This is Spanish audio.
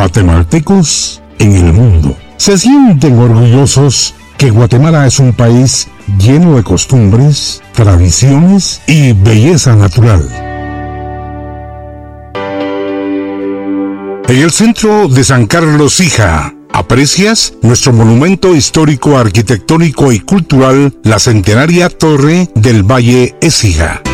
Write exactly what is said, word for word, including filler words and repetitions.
guatemaltecos en el mundo. Se sienten orgullosos que Guatemala es un país lleno de costumbres, tradiciones y belleza natural. En el centro de San Carlos Hija, aprecias nuestro monumento histórico, arquitectónico y cultural, la centenaria Torre del Valle Écija.